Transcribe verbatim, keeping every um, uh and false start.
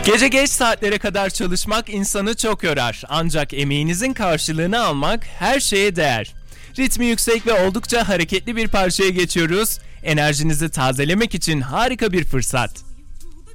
Gece geç saatlere kadar çalışmak insanı çok yorar. Ancak emeğinizin karşılığını almak her şeye değer. Ritmi yüksek ve oldukça hareketli bir parçaya geçiyoruz. Enerjinizi tazelemek için harika bir fırsat.